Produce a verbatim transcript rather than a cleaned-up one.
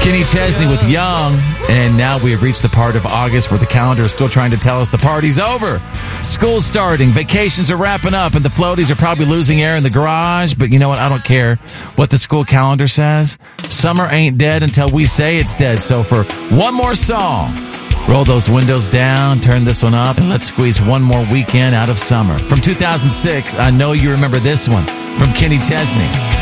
Kenny Chesney with Young, and now we have reached the part of August where the calendar is still trying to tell us the party's over. School's starting, vacations are wrapping up, and the floaties are probably losing air in the garage, but you know what? I don't care what the school calendar says. Summer ain't dead until we say it's dead, so for one more song, roll those windows down, turn this one up, and let's squeeze one more weekend out of summer. From two thousand six, I know you remember this one, from Kenny Chesney.